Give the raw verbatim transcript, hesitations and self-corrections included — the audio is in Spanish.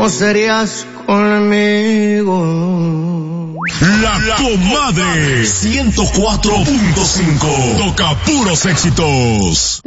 ¿cómo serías conmigo? La, la Comadre ciento cuatro punto cinco. Toca puros éxitos.